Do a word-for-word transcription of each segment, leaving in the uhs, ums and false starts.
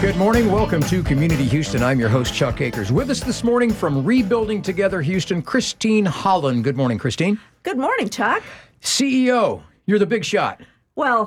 Good morning. Welcome to Community Houston. I'm your host, Chuck Akers. With us this morning from Rebuilding Together Houston, Christine Holland. Good morning, Christine. Good morning, Chuck. C E O, you're the big shot. Well,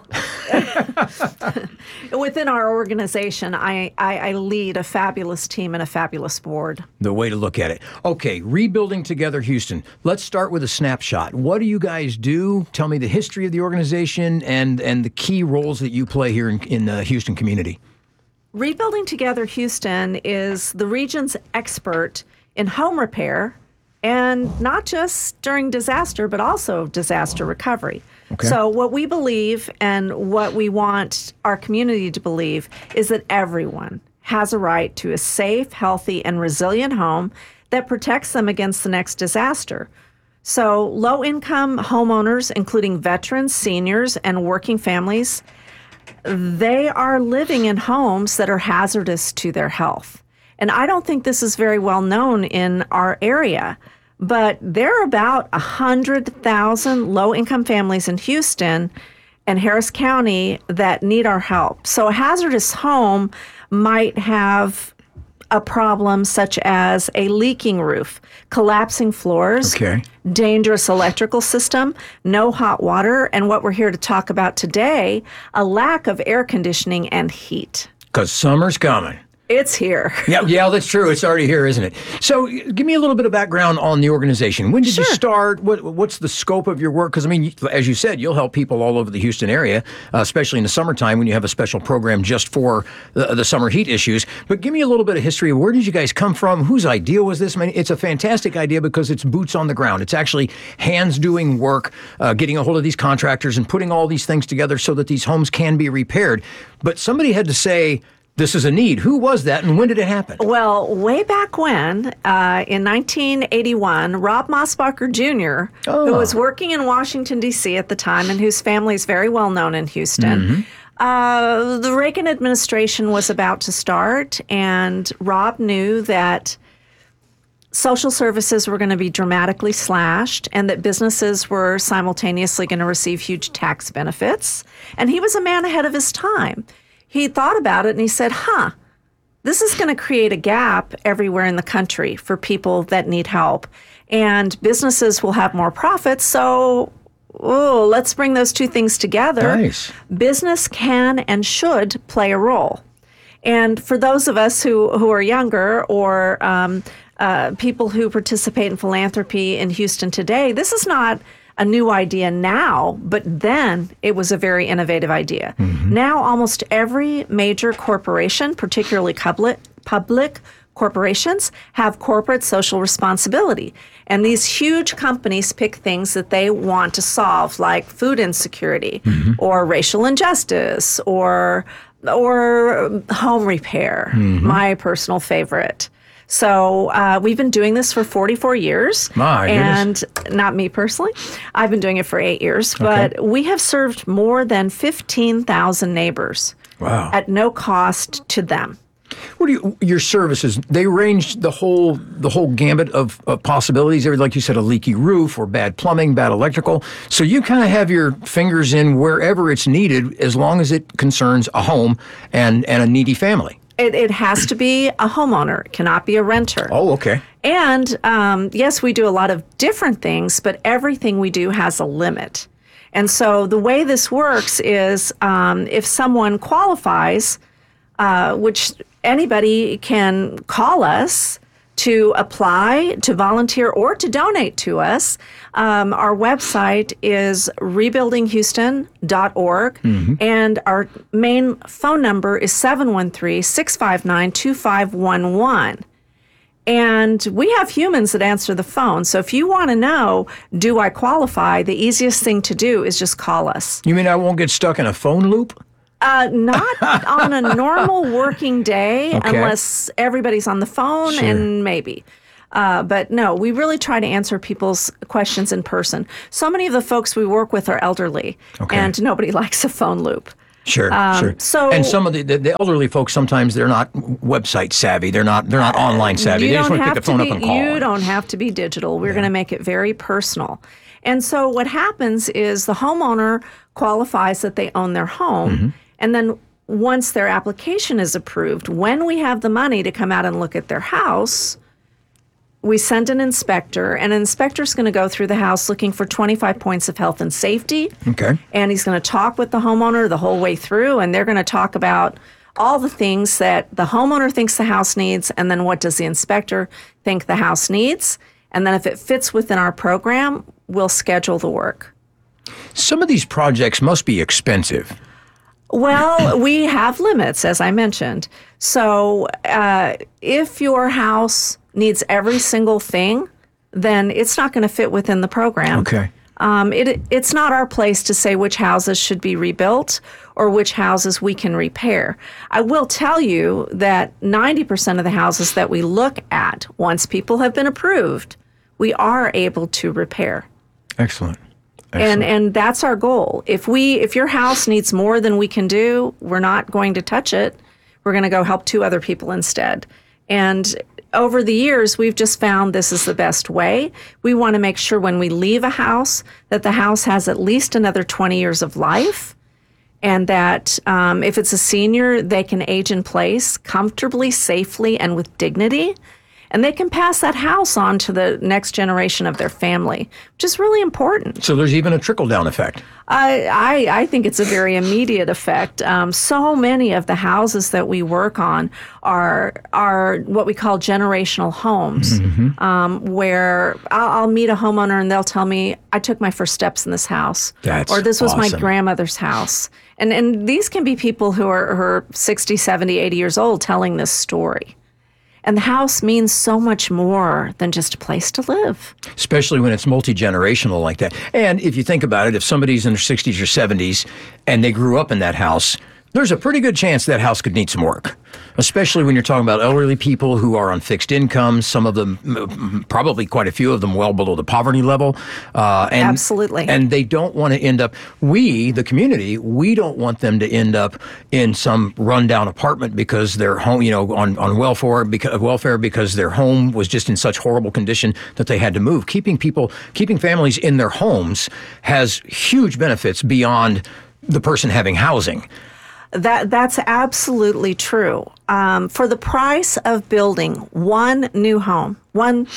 within our organization, I, I, I lead a fabulous team and a fabulous board. The way to look at it. Okay, Rebuilding Together Houston. Let's start with a snapshot. What do you guys do? Tell me the history of the organization and, and the key roles that you play here in, in the Houston community. Rebuilding Together Houston is the region's expert in home repair, and not just during disaster, but also disaster recovery. Okay. So what we believe and what we want our community to believe is that everyone has a right to a safe, healthy, and resilient home that protects them against the next disaster. So low-income homeowners, including veterans, seniors, and working families, they are living in homes that are hazardous to their health. And I don't think this is very well known in our area, but there are about one hundred thousand low-income families in Houston and Harris County that need our help. So a hazardous home might have a problem such as a leaking roof, collapsing floors, Okay. dangerous electrical system, no hot water, and what we're here to talk about today, a lack of air conditioning and heat. Because summer's coming. It's here. Yeah, yeah, that's true. It's already here, isn't it? So give me a little bit of background on the organization. When did Sure. you start? What, what's the scope of your work? Because, I mean, as you said, you'll help people all over the Houston area, uh, especially in the summertime when you have a special program just for the, the summer heat issues. But give me a little bit of history. Where did you guys come from? Whose idea was this? I mean, it's a fantastic idea because it's boots on the ground. It's actually hands doing work, uh, getting a hold of these contractors and putting all these things together so that these homes can be repaired. But somebody had to say, this is a need. Who was that, and when did it happen? Well, way back when, uh, in nineteen eighty-one, Rob Mossbacher Junior, Oh. who was working in Washington, D C at the time and whose family is very well known in Houston, Mm-hmm. uh, the Reagan administration was about to start, and Rob knew that social services were going to be dramatically slashed and that businesses were simultaneously going to receive huge tax benefits. And he was a man ahead of his time. He thought about it and he said, huh, this is going to create a gap everywhere in the country for people that need help. And businesses will have more profits. So, oh, let's bring those two things together. Nice. Business can and should play a role. And for those of us who, who are younger or um, uh, people who participate in philanthropy in Houston today, this is not a new idea now, but then it was a very innovative idea. Mm-hmm. Now almost every major corporation, particularly public, public corporations, have corporate social responsibility. And these huge companies pick things that they want to solve, like food insecurity, mm-hmm. or racial injustice, or or home repair, mm-hmm. my personal favorite. So uh, we've been doing this for forty-four years. My and goodness. Not me personally. I've been doing it for eight years. But okay. we have served more than fifteen thousand neighbors. Wow. At no cost to them. What do you, your services, they range the whole the whole gambit of, of possibilities. Like you said, a leaky roof or bad plumbing, bad electrical. So you kind of have your fingers in wherever it's needed as long as it concerns a home and, and a needy family. It, it has to be a homeowner. It cannot be a renter. Oh, okay. And um, yes, we do a lot of different things, but everything we do has a limit. And so the way this works is um, if someone qualifies, uh, which anybody can call us to apply, to volunteer, or to donate to us. Um, our website is rebuilding houston dot org, mm-hmm. and our main phone number is seven one three, six five nine, two five one one. And we have humans that answer the phone. So if you want to know, do I qualify, the easiest thing to do is just call us. You mean I won't get stuck in a phone loop? Uh, not on a normal working day, okay. unless everybody's on the phone, sure. and maybe. Uh, but no, we really try to answer people's questions in person. So many of the folks we work with are elderly, okay. and nobody likes a phone loop. Sure, um, sure. So, and some of the, the, the elderly folks, sometimes they're not website savvy. They're not they're not uh, online savvy. They just want to pick the phone be, up and call. You don't have to be digital. We're yeah. going to make it very personal. And so what happens is the homeowner qualifies that they own their home, mm-hmm. and then once their application is approved, when we have the money to come out and look at their house, we send an inspector, and an inspector's going to go through the house looking for twenty-five points of health and safety. Okay. And he's going to talk with the homeowner the whole way through, and they're going to talk about all the things that the homeowner thinks the house needs, and then what does the inspector think the house needs. And then if it fits within our program, we'll schedule the work. Some of these projects must be expensive. Well, we have limits, as I mentioned. So uh, if your house needs every single thing, then it's not going to fit within the program. Okay. Um, it, it's not our place to say which houses should be rebuilt or which houses we can repair. I will tell you that ninety percent of the houses that we look at, once people have been approved, we are able to repair. Excellent. And and that's our goal. If we if your house needs more than we can do, we're not going to touch it. We're going to go help two other people instead. And over the years, we've just found this is the best way. We want to make sure when we leave a house that the house has at least another twenty years of life, and that um, if it's a senior, they can age in place comfortably, safely, and with dignity. And they can pass that house on to the next generation of their family, which is really important. So there's even a trickle-down effect. I, I, I think it's a very immediate effect. Um, so many of the houses that we work on are are what we call generational homes, mm-hmm. um, where I'll, I'll meet a homeowner and they'll tell me, I took my first steps in this house. That's or this was awesome. my grandmother's house. And, and these can be people who are, who are sixty, seventy, eighty years old telling this story. And the house means so much more than just a place to live. Especially when it's multi-generational like that. And if you think about it, if somebody's in their sixties or seventies and they grew up in that house, there's a pretty good chance that house could need some work. Especially when you're talking about elderly people who are on fixed incomes, some of them, probably quite a few of them, well below the poverty level. Uh, and, Absolutely. And they don't want to end up, we, the community, we don't want them to end up in some rundown apartment because their home, you know, on, on welfare, because, welfare because their home was just in such horrible condition that they had to move. Keeping people, keeping families in their homes has huge benefits beyond the person having housing. That that's absolutely true. Um, for the price of building one new home, one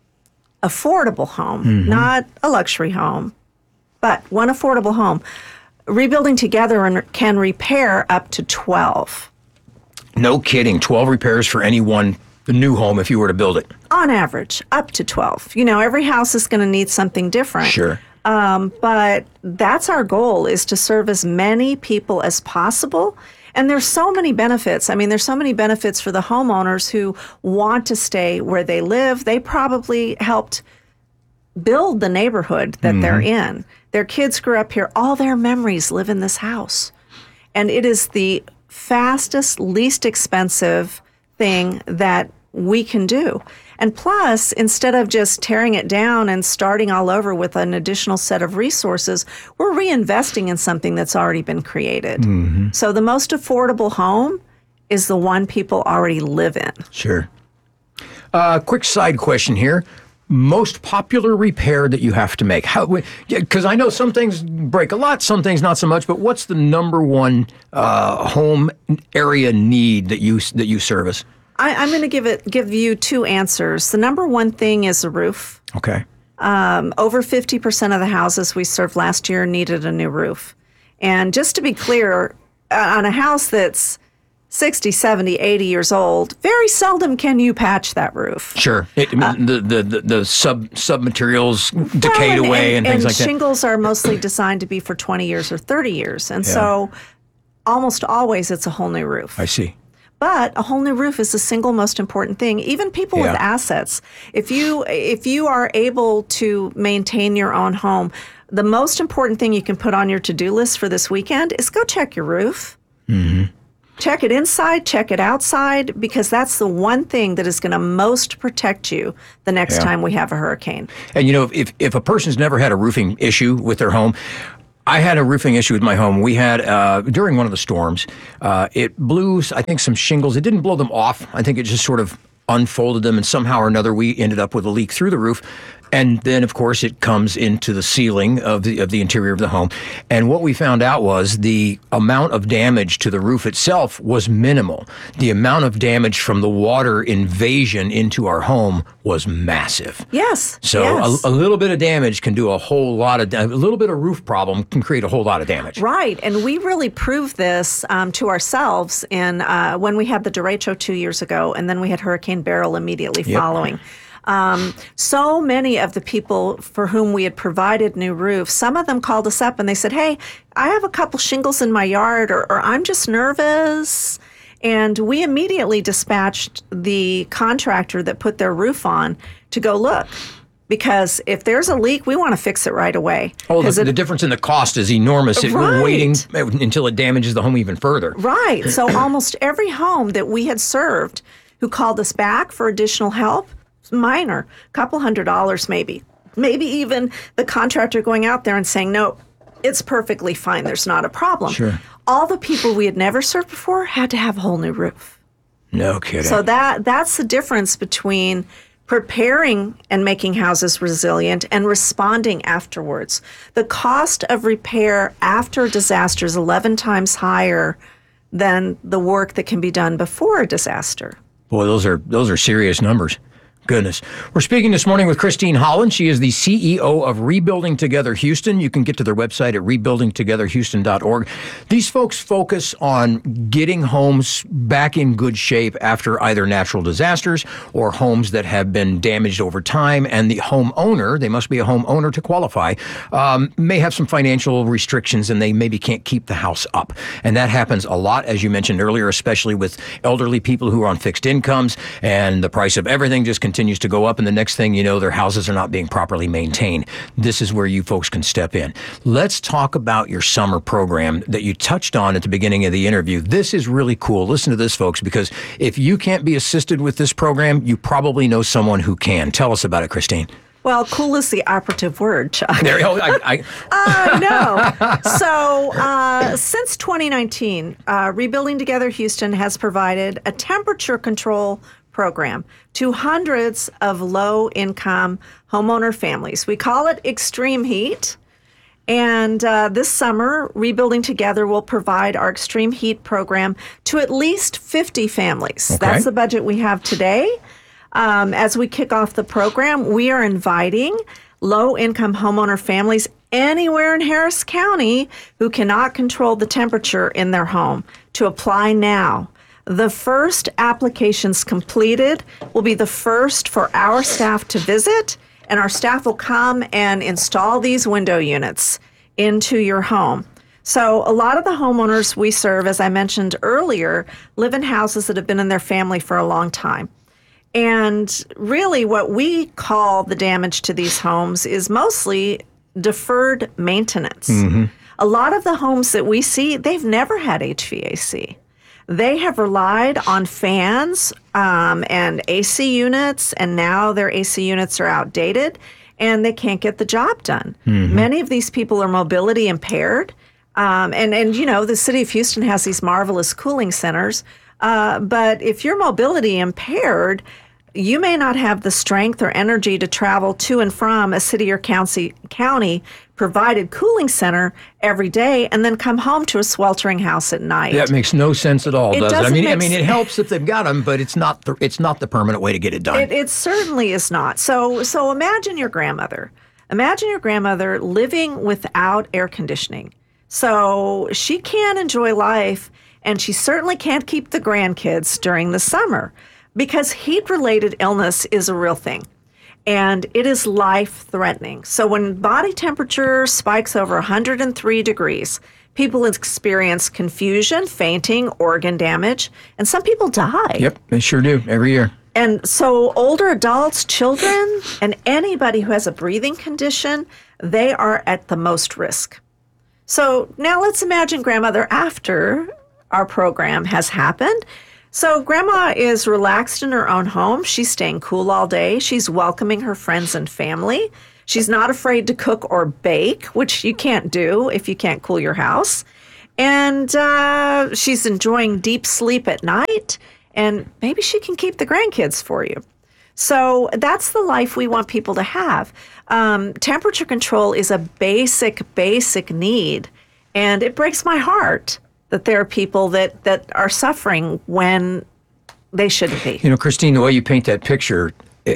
affordable home, mm-hmm. not a luxury home, but one affordable home, Rebuilding Together can repair up to twelve. No kidding. twelve repairs for any one new home if you were to build it. On average, up to twelve. You know, every house is going to need something different. Sure. Um, but that's our goal, is to serve as many people as possible. And there's so many benefits. I mean, there's so many benefits for the homeowners who want to stay where they live. They probably helped build the neighborhood that mm-hmm. they're in. Their kids grew up here. All their memories live in this house. And it is the fastest, least expensive thing that we can do. And plus, instead of just tearing it down and starting all over with an additional set of resources, we're reinvesting in something that's already been created. Mm-hmm. So the most affordable home is the one people already live in. Sure. Uh, quick side question here. Most popular repair that you have to make? How? Because I know some things break a lot, some things not so much, but what's the number one uh, home area need that you that you service? I, I'm going to give it give you two answers. The number one thing is a roof. Okay. Um, over fifty percent of the houses we served last year needed a new roof. And just to be clear, uh, on a house that's sixty, seventy, eighty years old, very seldom can you patch that roof. Sure. It, I mean, uh, the, the, the, the sub sub materials decayed well, and, away and, and things and like that. And shingles are mostly designed to be for twenty years or thirty years. And yeah. so almost always it's a whole new roof. I see. But a whole new roof is the single most important thing. Even people yeah. with assets, if you if you are able to maintain your own home, the most important thing you can put on your to-do list for this weekend is go check your roof. Mm-hmm. Check it inside, check it outside, because that's the one thing that is going to most protect you the next yeah. time we have a hurricane. And you know, if if a person's never had a roofing issue with their home, I had a roofing issue with my home. We had, uh, during one of the storms, uh, it blew, I think, some shingles. It didn't blow them off. I think it just sort of unfolded them, and somehow or another we ended up with a leak through the roof. And then, of course, it comes into the ceiling of the of the interior of the home. And what we found out was the amount of damage to the roof itself was minimal. The amount of damage from the water invasion into our home was massive. Yes. So yes. A, a little bit of damage can do a whole lot of a little bit of roof problem can create a whole lot of damage. Right, and we really proved this um, to ourselves in uh, when we had the derecho two years ago, and then we had Hurricane Beryl immediately Yep. following. Um, so many of the people for whom we had provided new roofs, some of them called us up and they said, hey, I have a couple shingles in my yard, or, or I'm just nervous. And we immediately dispatched the contractor that put their roof on to go look. Because if there's a leak, we want to fix it right away. Oh, the, it, the difference in the cost is enormous. It- We're Right. waiting until it damages the home even further. Right. So almost every home that we had served who called us back for additional help, minor, couple hundred dollars maybe. Maybe even the contractor going out there and saying, no, it's perfectly fine. There's not a problem. Sure. All the people we had never served before had to have a whole new roof. No kidding. So that that's the difference between preparing and making houses resilient and responding afterwards. The cost of repair after a disaster is eleven times higher than the work that can be done before a disaster. Boy, those are those are serious numbers. Goodness. We're speaking this morning with Christine Holland. She is the C E O of Rebuilding Together Houston. You can get to their website at rebuilding together houston dot org. These folks focus on getting homes back in good shape after either natural disasters or homes that have been damaged over time. And the homeowner, they must be a homeowner to qualify, um, may have some financial restrictions and they maybe can't keep the house up. And that happens a lot, as you mentioned earlier, especially with elderly people who are on fixed incomes, and the price of everything just continues continues to go up, and the next thing you know, their houses are not being properly maintained. This is where you folks can step in. Let's talk about your summer program that you touched on at the beginning of the interview. This is really cool. Listen to this, folks, because if you can't be assisted with this program, you probably know someone who can. Tell us about it, Christine. Well, cool is the operative word, Chuck. There, oh, I, I, Uh, no. So uh, since twenty nineteen, uh, Rebuilding Together Houston has provided a temperature control program to hundreds of low-income homeowner families. We call it Extreme Heat. And uh, this summer, Rebuilding Together will provide our Extreme Heat program to at least fifty families. Okay. That's the budget we have today. Um, as we kick off the program, we are inviting low-income homeowner families anywhere in Harris County who cannot control the temperature in their home to apply now. The first applications completed will be the first for our staff to visit, and our staff will come and install these window units into your home. So a lot of the homeowners we serve, as I mentioned earlier, live in houses that have been in their family for a long time. And really what we call the damage to these homes is mostly deferred maintenance. Mm-hmm. A lot of the homes that we see, they've never had H V A C. They have relied on fans um, and A C units, and now their A C units are outdated, and they can't get the job done. Mm-hmm. Many of these people are mobility impaired, um, and, and, you know, the city of Houston has these marvelous cooling centers, uh, but if you're mobility impaired, you may not have the strength or energy to travel to and from a city or county, county provided cooling center every day and then come home to a sweltering house at night. That makes no sense at all, It does it? I doesn't mean, I make mean, it s- helps if they've got them, but it's not the it's not the permanent way to get it done. It, it certainly is not. So, so imagine your grandmother. Imagine your grandmother living without air conditioning. So she can't enjoy life, and she certainly can't keep the grandkids during the summer because heat-related illness is a real thing. And it is life-threatening. So when body temperature spikes over one hundred three degrees, people experience confusion, fainting, organ damage, and some people die. Yep, they sure do every year. And so older adults, children, and anybody who has a breathing condition, they are at the most risk. So now let's imagine grandmother after our program has happened. So grandma is relaxed in her own home. She's staying cool all day. She's welcoming her friends and family. She's not afraid to cook or bake, which you can't do if you can't cool your house. And uh, she's enjoying deep sleep at night. And maybe she can keep the grandkids for you. So that's the life we want people to have. Um, temperature control is a basic, basic need. And it breaks my heart that there are people that, that are suffering when they shouldn't be. You know, Christine, the way you paint that picture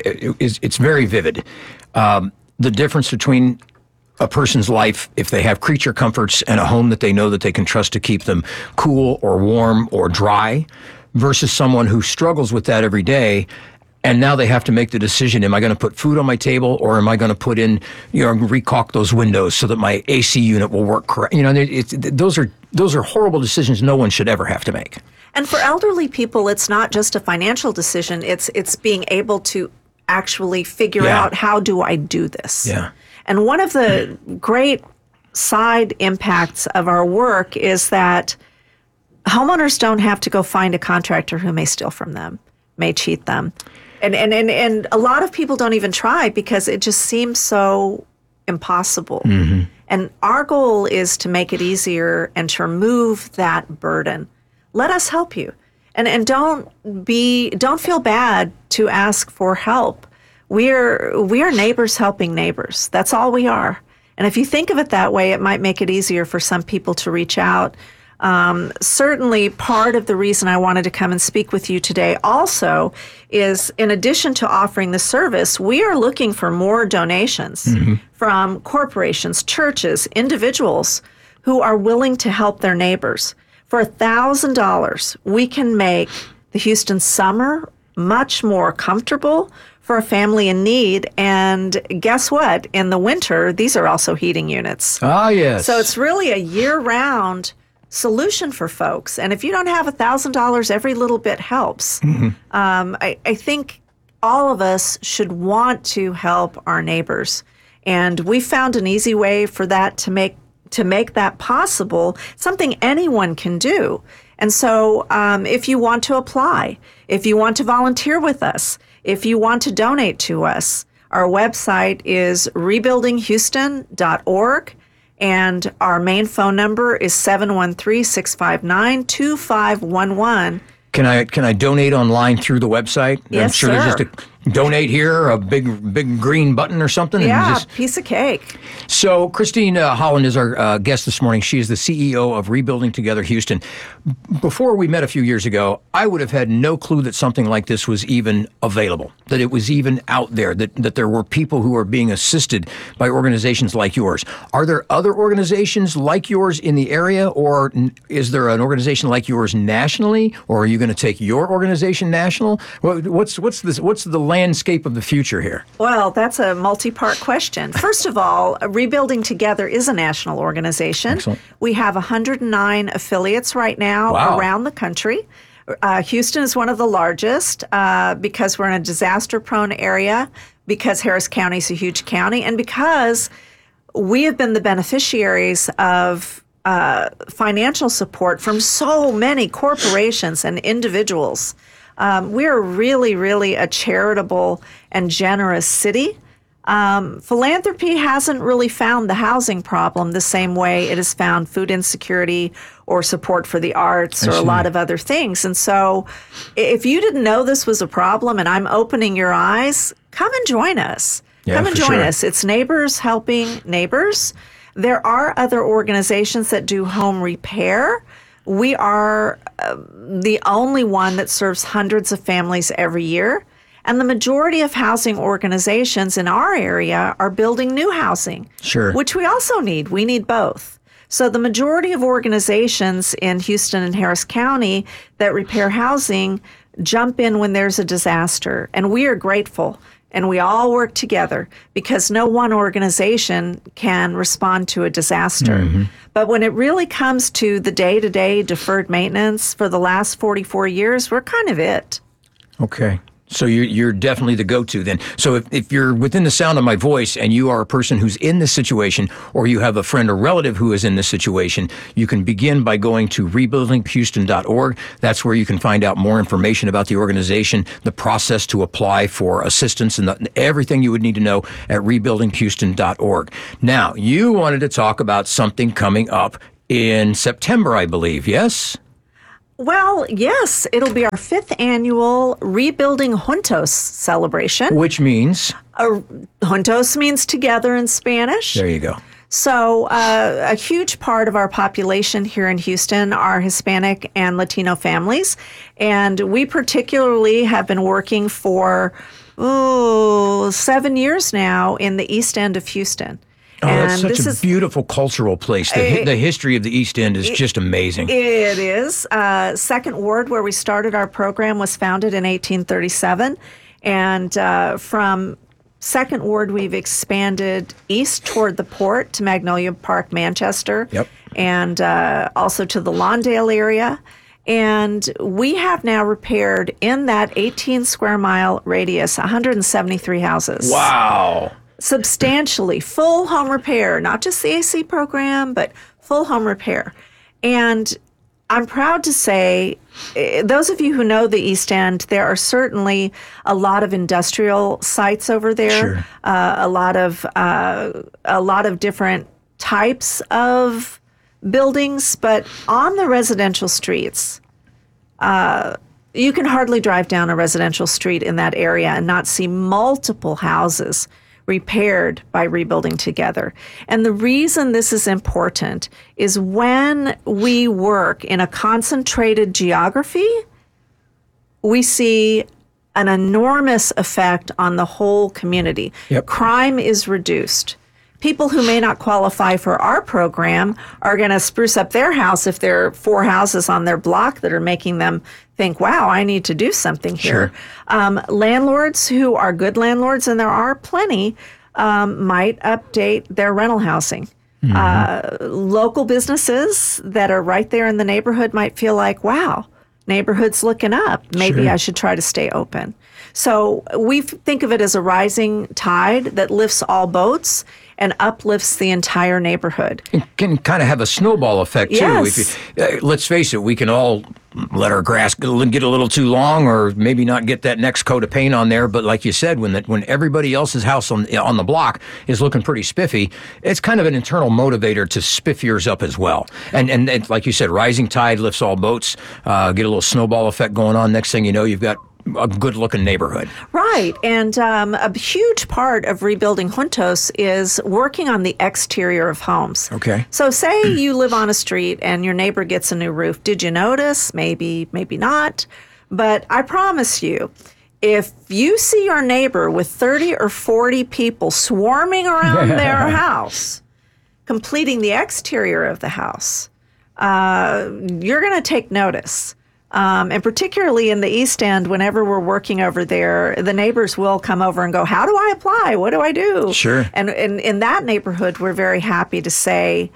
is it's very vivid. Um, the difference between a person's life, if they have creature comforts and a home that they know that they can trust to keep them cool or warm or dry, versus someone who struggles with that every day. And now they have to make the decision, am I going to put food on my table or am I going to put in, you know, recaulk those windows so that my A C unit will work correct? You know, it's, those are those are horrible decisions no one should ever have to make. And for elderly people, it's not just a financial decision. It's it's being able to actually figure Yeah. out, how do I do this? Yeah. And one of the great side impacts of our work is that homeowners don't have to go find a contractor who may steal from them, may cheat them. And, and, and, and a lot of people don't even try because it just seems so impossible. Mm-hmm. And our goal is to make it easier and to remove that burden. Let us help you. And, and don't be, don't feel bad to ask for help. We're, we are neighbors helping neighbors. That's all we are. And if you think of it that way, it might make it easier for some people to reach out. Um, certainly part of the reason I wanted to come and speak with you today also is, in addition to offering the service, we are looking for more donations mm-hmm. from corporations, churches, individuals who are willing to help their neighbors. For one thousand dollars, we can make the Houston summer much more comfortable for a family in need. And guess what? In the winter, these are also heating units. Ah, yes. So it's really a year-round solution for folks. And if you don't have one thousand dollars, every little bit helps. Mm-hmm. Um, I, I think all of us should want to help our neighbors. And we found an easy way for that to make to make that possible, something anyone can do. And so um, if you want to apply, if you want to volunteer with us, if you want to donate to us, our website is rebuilding houston dot org. And our main phone number is seven one three, six five nine, two five one one. Can I can I donate online through the website? Yes, I'm sure sir. there's just a donate here, a big big green button or something. Yeah, and just... piece of cake. So Christine uh, Holland is our uh, guest this morning. She is the C E O of Rebuilding Together Houston. Before we met a few years ago, I would have had no clue that something like this was even available, that it was even out there, that, that there were people who are being assisted by organizations like yours. Are there other organizations like yours in the area, or is there an organization like yours nationally, or are you going to take your organization national? What's what's this? What's the landscape of the future here? Well, that's a multi-part question. First of all, Rebuilding Together is a national organization. Excellent. We have one hundred nine affiliates right now Wow. around the country. Uh, Houston is one of the largest uh, because we're in a disaster-prone area, because Harris County is a huge county, and because we have been the beneficiaries of uh, financial support from so many corporations and individuals. Um, we're really, really a charitable and generous city. Um, philanthropy hasn't really found the housing problem the same way it has found food insecurity or support for the arts or a lot of other things. And so if you didn't know this was a problem and I'm opening your eyes, come and join us. Yeah, come and for join sure. us. It's Neighbors Helping Neighbors. There are other organizations that do home repair. We are uh, the only one that serves hundreds of families every year. And the majority of housing organizations in our area are building new housing, Sure. which we also need. We need both. So the majority of organizations in Houston and Harris County that repair housing jump in when there's a disaster. And we are grateful. And we all work together because no one organization can respond to a disaster. Mm-hmm. But when it really comes to the day-to-day deferred maintenance for the last forty-four years, we're kind of it. Okay. So you're, you're definitely the go-to then. So if, if you're within the sound of my voice and you are a person who's in this situation, or you have a friend or relative who is in this situation, you can begin by going to rebuilding houston dot org. That's where you can find out more information about the organization, the process to apply for assistance, and the, everything you would need to know at rebuilding houston dot org. Now, you wanted to talk about something coming up in September, I believe, yes? Well, yes, it'll be our fifth annual Rebuilding Juntos celebration. Which means? Uh, Juntos means together in Spanish. There you go. So uh, a huge part of our population here in Houston are Hispanic and Latino families. And we particularly have been working for oh, seven years now in the East End of Houston. Oh, and that's such this a is, beautiful cultural place. The, hi- the history of the East End is just amazing. It is. Uh, Second Ward, where we started our program, was founded in eighteen thirty-seven. And uh, from Second Ward, we've expanded east toward the port to Magnolia Park, Manchester, Yep. and uh, also to the Lawndale area. And we have now repaired in that eighteen square mile radius one hundred seventy-three houses. Wow. Substantially, full home repair, not just the A C program, but full home repair. And I'm proud to say, eh, those of you who know the East End, there are certainly a lot of industrial sites over there, Sure. uh, a lot of uh, a lot of different types of buildings, but on the residential streets, uh, you can hardly drive down a residential street in that area and not see multiple houses repaired by Rebuilding Together. And the reason this is important is when we work in a concentrated geography, we see an enormous effect on the whole community. Yep. Crime is reduced. People who may not qualify for our program are going to spruce up their house if there are four houses on their block that are making them think, wow, I need to do something here. Sure. Um, landlords who are good landlords, and there are plenty, um, might update their rental housing. Mm-hmm. Uh, local businesses that are right there in the neighborhood might feel like, wow, neighborhood's looking up. Maybe Sure. I should try to stay open. So we think of it as a rising tide that lifts all boats and uplifts the entire neighborhood. It can kind of have a snowball effect, too. Yes. If you, uh, let's face it, we can all let our grass get a little get a little too long or maybe not get that next coat of paint on there. But like you said, when that when everybody else's house on, on the block is looking pretty spiffy, it's kind of an internal motivator to spiff yours up as well. And, and, and like you said, rising tide lifts all boats, uh, get a little snowball effect going on. Next thing you know, you've got a good-looking neighborhood. Right. And um, a huge part of Rebuilding Juntos is working on the exterior of homes. Okay. So say you live on a street and your neighbor gets a new roof. Did you notice? Maybe, maybe not. But I promise you, if you see your neighbor with thirty or forty people swarming around their house, completing the exterior of the house, uh, you're going to take notice. Um, and particularly in the East End, whenever we're working over there, the neighbors will come over and go, how do I apply? What do I do? Sure. And in, in that neighborhood, we're very happy to say,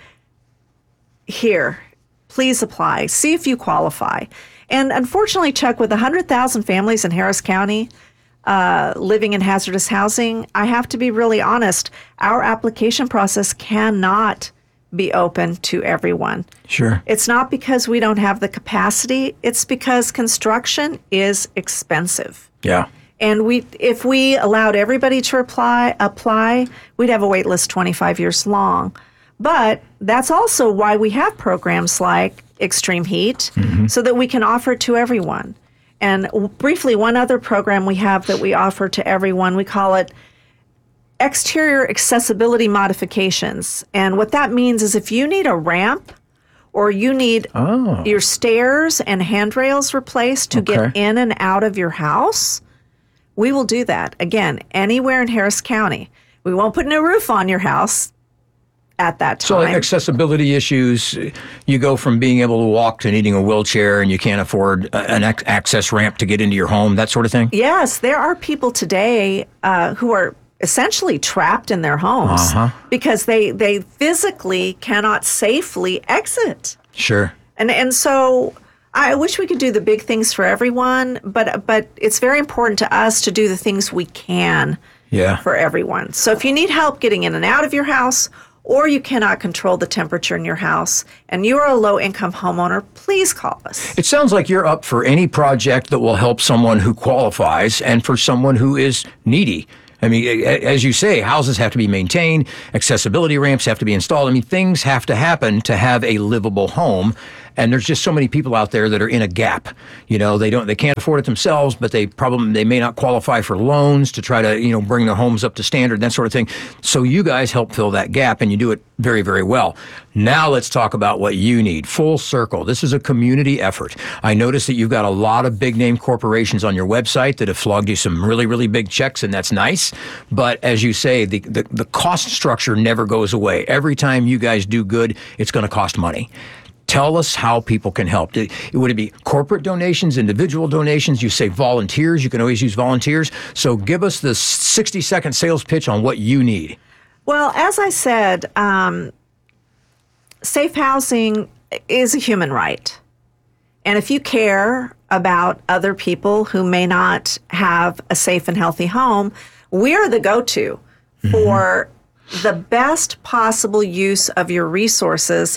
here, please apply. See if you qualify. And unfortunately, Chuck, with one hundred thousand families in Harris County uh, living in hazardous housing, I have to be really honest, our application process cannot be open to everyone. Sure. It's not because we don't have the capacity, it's because construction is expensive. Yeah. And we if we allowed everybody to apply, apply, we'd have a wait list twenty-five years long. But that's also why we have programs like Extreme Heat, mm-hmm. so that we can offer it to everyone. And briefly, one other program we have that we offer to everyone, we call it exterior accessibility modifications. And what that means is if you need a ramp or you need Oh. your stairs and handrails replaced to Okay. get in and out of your house, we will do that. Again, anywhere in Harris County. We won't put a new roof on your house at that time. So like accessibility issues, you go from being able to walk to needing a wheelchair and you can't afford a- an ac- access ramp to get into your home, that sort of thing? Yes, there are people today uh, who are essentially trapped in their homes Uh-huh. because they, they physically cannot safely exit. Sure. And and so I wish we could do the big things for everyone, but but it's very important to us to do the things we can Yeah. for everyone. So if you need help getting in and out of your house, or you cannot control the temperature in your house, and you are a low-income homeowner, please call us. It sounds like you're up for any project that will help someone who qualifies and for someone who is needy. I mean, a- as you say, houses have to be maintained, accessibility ramps have to be installed. I mean, things have to happen to have a livable home. And there's just so many people out there that are in a gap. You know, they don't, they can't afford it themselves, but they probably, they may not qualify for loans to try to, you know, bring their homes up to standard, that sort of thing. So you guys help fill that gap, and you do it very, very well. Now let's talk about what you need. Full circle. This is a community effort. I noticed that you've got a lot of big name corporations on your website that have flogged you some really, really big checks, and that's nice. But as you say, the, the, the cost structure never goes away. Every time you guys do good, it's going to cost money. Tell us how people can help. Would it be corporate donations, individual donations? You say volunteers. You can always use volunteers. So give us the sixty-second sales pitch on what you need. Well, as I said, um, safe housing is a human right. And if you care about other people who may not have a safe and healthy home, we're the go-to mm-hmm. for the best possible use of your resources,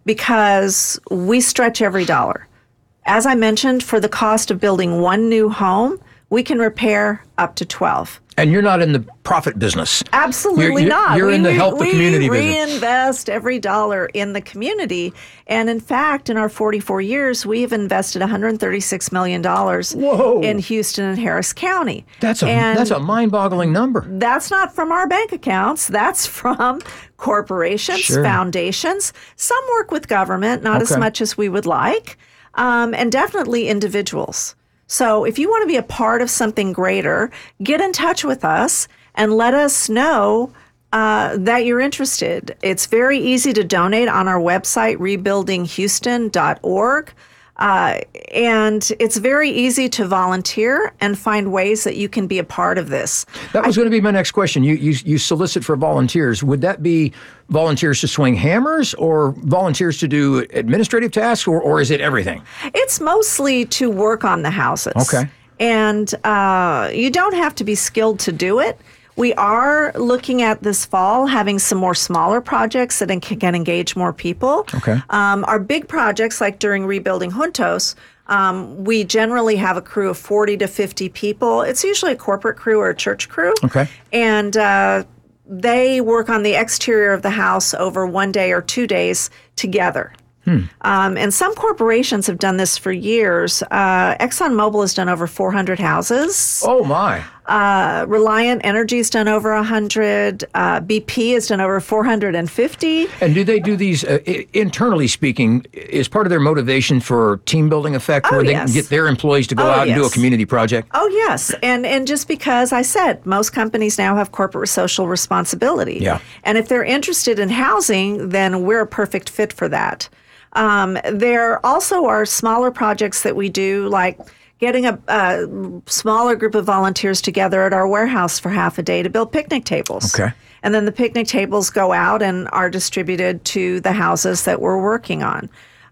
because we stretch every dollar. As I mentioned, for the cost of building one new home, we can repair up to twelve. And you're not in the profit business. Absolutely you're, you're, not. You're we, in the help the community we business. We reinvest every dollar in the community. And in fact, in our forty-four years, we have invested one hundred thirty-six million dollars Whoa. in Houston and Harris County. That's a and that's a mind-boggling number. That's not from our bank accounts. That's from corporations, sure. foundations. Some work with government, not okay. as much as we would like, um, and definitely individuals. So if you want to be a part of something greater, get in touch with us and let us know uh, that you're interested. It's very easy to donate on our website, rebuilding houston dot org. Uh, and it's very easy to volunteer and find ways that you can be a part of this. That was I, going to be my next question. You, you you solicit for volunteers. Would that be volunteers to swing hammers, or volunteers to do administrative tasks, or, or is it everything? It's mostly to work on the houses. Okay. And uh, you don't have to be skilled to do it. We are looking at this fall having some more smaller projects that can engage more people. Okay. Um, our big projects, like during Rebuilding Juntos, um, we generally have a crew of forty to fifty people. It's usually a corporate crew or a church crew. Okay. And uh, they work on the exterior of the house over one day or two days together. Hmm. Um, and some corporations have done this for years. Uh, ExxonMobil has done over four hundred houses. Oh, my. Uh, Reliant Energy's done over one hundred. Uh, B P has done over four hundred fifty. And do they do these, uh, I- internally speaking, is part of their motivation for team building effect, Oh, where they yes. can get their employees to go Oh, out and do a yes. community project? Oh, yes. And and just because I said most companies now have corporate social responsibility. Yeah. And if they're interested in housing, then we're a perfect fit for that. Um, there also are smaller projects that we do, like getting a, a smaller group of volunteers together at our warehouse for half a day to build picnic tables. Okay. And then the picnic tables go out and are distributed to the houses that we're working on.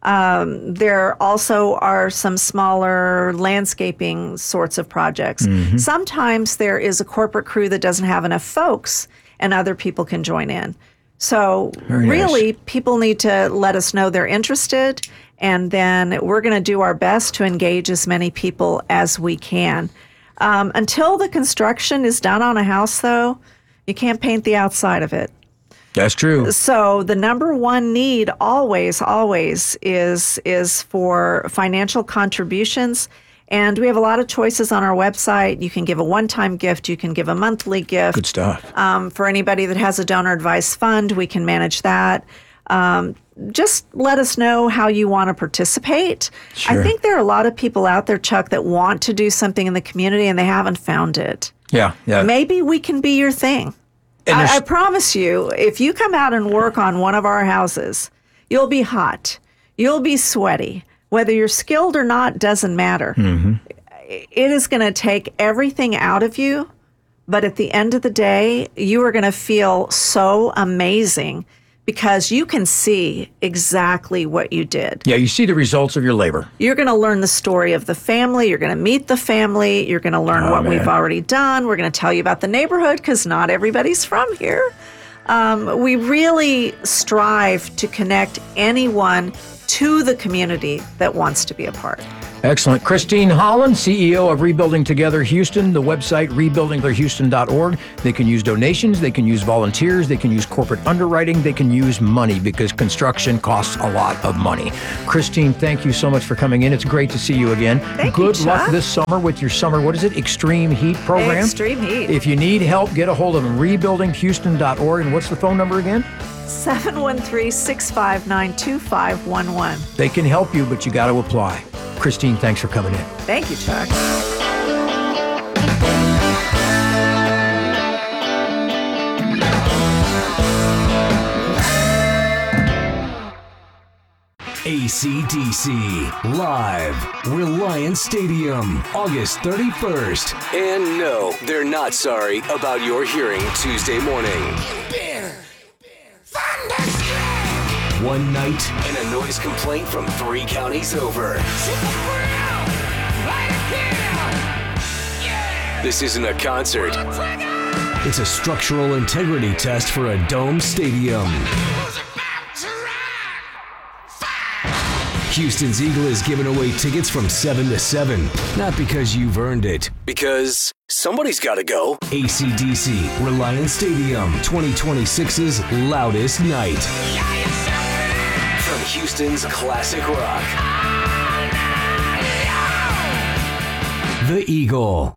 Um, there also are some smaller landscaping sorts of projects. Mm-hmm. Sometimes there is a corporate crew that doesn't have enough folks, and other people can join in. So Very really, nice. people need to let us know they're interested, and then we're going to do our best to engage as many people as we can. Um, until the construction is done on a house, though, you can't paint the outside of it. That's true. So the number one need always, always is is for financial contributions. And we have a lot of choices on our website. You can give a one-time gift. You can give a monthly gift. Good stuff. Um, for anybody that has a donor advised fund, we can manage that. Um, just let us know how you want to participate. Sure. I think there are a lot of people out there, Chuck, that want to do something in the community and they haven't found it. Yeah, yeah. Maybe we can be your thing. And there's- I, I promise you, if you come out and work on one of our houses, you'll be hot. You'll be sweaty. Whether you're skilled or not doesn't matter. Mm-hmm. It is going to take everything out of you, but at the end of the day, you are going to feel so amazing because you can see exactly what you did. Yeah, you see the results of your labor. You're going to learn the story of the family. You're going to meet the family. You're going to learn Oh, what man. we've already done. We're going to tell you about the neighborhood because not everybody's from here. Um, we really strive to connect anyone to the community that wants to be a part. Excellent. Christine Holland, C E O of Rebuilding Together Houston, the website rebuilding together houston dot org. They can use donations, they can use volunteers, they can use corporate underwriting, they can use money because construction costs a lot of money. Christine, thank you so much for coming in. It's great to see you again. Thank Good you, luck Chuck. this summer with your summer, what is it, Extreme Heat program? Extreme Heat. If you need help, get a hold of them, rebuilding houston dot org. And what's the phone number again? seven one three, six five nine, two five one one. They can help you, but you got to apply. Christine, thanks for coming in. Thank you, Chuck. A C D C Live, Reliance Stadium, August thirty-first. And no, they're not sorry about your hearing Tuesday morning. One night and a noise complaint from three counties over. This isn't a concert. It's a structural integrity test for a dome stadium. Houston's Eagle is giving away tickets from seven to seven. Not because you've earned it. Because somebody's got to go. A C D C, Reliance Stadium, twenty twenty-six's loudest night. From Houston's classic rock. The Eagle.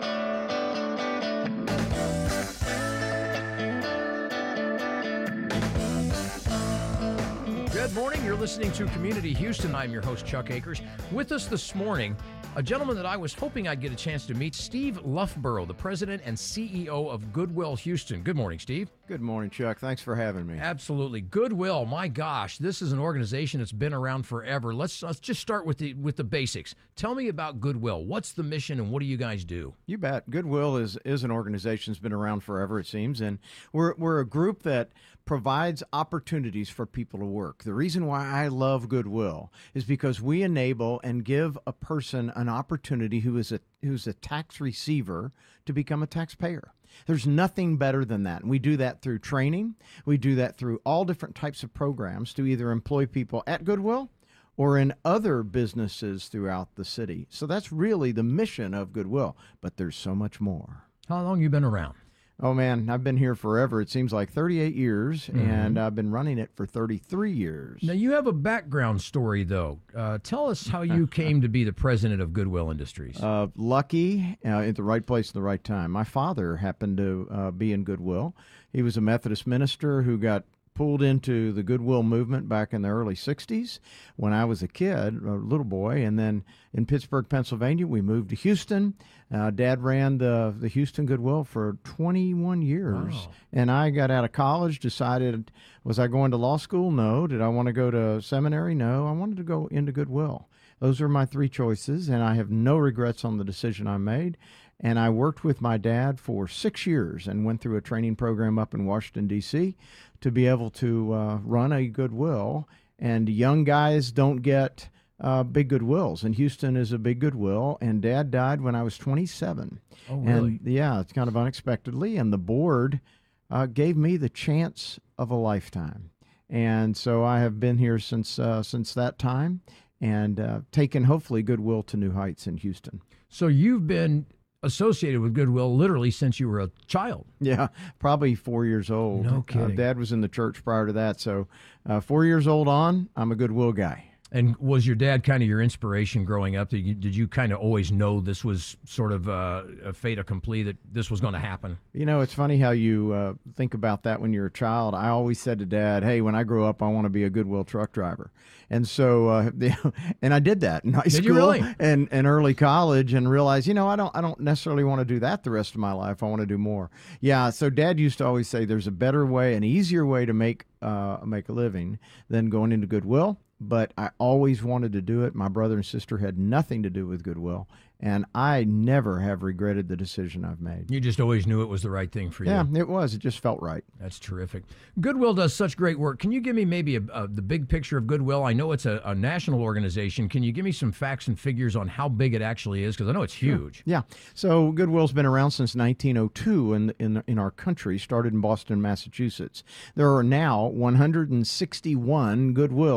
Good morning. You're listening to Community Houston. I'm your host, Chuck Akers. With us this morning, a gentleman that I was hoping I'd get a chance to meet, Steve Loughborough, the president and C E O of Goodwill Houston. Good morning, Steve. Good morning, Chuck. Thanks for having me. Absolutely. Goodwill, my gosh, this is an organization that's been around forever. Let's let's just start with the with the basics. Tell me about Goodwill. What's the mission and what do you guys do? You bet. Goodwill is is an organization that's been around forever, it seems, and we're we're a group that provides opportunities for people to work. The reason why I love Goodwill is because we enable and give a person an opportunity who is a who's a tax receiver to become a taxpayer. There's nothing better than that. And we do that through training. We do that through all different types of programs to either employ people at Goodwill or in other businesses throughout the city. So that's really the mission of Goodwill. But there's so much more. How long you been around? Oh, man, I've been here forever. It seems like thirty-eight years, mm-hmm. and I've been running it for thirty-three years. Now, you have a background story, though. Uh, tell us how you came to be the president of Goodwill Industries. Uh, lucky, uh, at the right place at the right time. My father happened to uh, be in Goodwill. He was a Methodist minister who got pulled into the Goodwill movement back in the early sixties when I was a kid, a little boy, and then in Pittsburgh, Pennsylvania, we moved to Houston. Uh, Dad ran the, the Houston Goodwill for twenty-one years, wow. And I got out of college, decided, was I going to law school? No. Did I want to go to seminary? No. I wanted to go into Goodwill. Those are my three choices, and I have no regrets on the decision I made. And I worked with my dad for six years and went through a training program up in Washington, D C to be able to uh, run a Goodwill. And young guys don't get uh, big Goodwills. And Houston is a big Goodwill. And Dad died when I was twenty-seven. Oh, really? And yeah, it's kind of unexpectedly. And the board uh, gave me the chance of a lifetime. And so I have been here since uh, since that time and uh, taken, hopefully, Goodwill to new heights in Houston. So you've been associated with Goodwill literally since you were a child. Yeah, probably four years old. No kidding. Uh, Dad was in the church prior to that, so uh, four years old on, I'm a Goodwill guy. And was your dad kind of your inspiration growing up? Did you, did you kind of always know this was sort of uh, a fait accompli, that this was going to happen? You know, it's funny how you uh, think about that when you're a child. I always said to Dad, hey, when I grow up, I want to be a Goodwill truck driver. And so, uh, and I did that in high did school you really? and, and early college, and realized, you know, I don't I don't necessarily want to do that the rest of my life. I want to do more. Yeah, so Dad used to always say there's a better way, an easier way to make uh, make a living than going into Goodwill. But I always wanted to do it. My brother and sister had nothing to do with Goodwill, and I never have regretted the decision I've made. You just always knew it was the right thing for you. Yeah, it was. It just felt right. That's terrific. Goodwill does such great work. Can you give me maybe a, a, the big picture of Goodwill? I know it's a, a national organization. Can you give me some facts and figures on how big it actually is? Because I know it's huge. Yeah. So Goodwill's been around since nineteen oh two in, in, in our country, started in Boston, Massachusetts. There are now one hundred sixty-one Goodwills throughout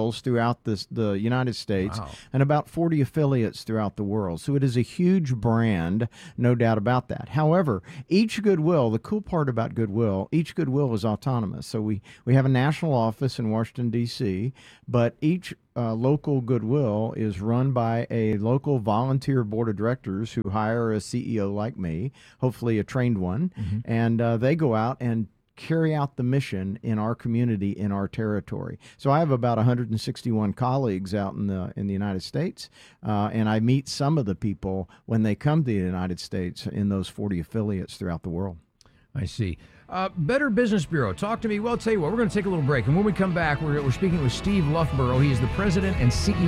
throughout this, the United States Wow. and about forty affiliates throughout the world. So it is a huge brand, no doubt about that. However, each Goodwill, the cool part about Goodwill, each Goodwill is autonomous. So we, we have a national office in Washington, D C, but each uh, local Goodwill is run by a local volunteer board of directors who hire a C E O like me, hopefully a trained one, Mm-hmm. and uh, they go out and carry out the mission in our community, in our territory. So I have about one hundred sixty-one colleagues out in the in the United States, uh, and I meet some of the people when they come to the United States in those forty affiliates throughout the world. I see. Uh, Better Business Bureau, talk to me. Well, I'll tell you what, we're going to take a little break. And when we come back, we're, we're speaking with Steve Loughborough. He is the president and C E O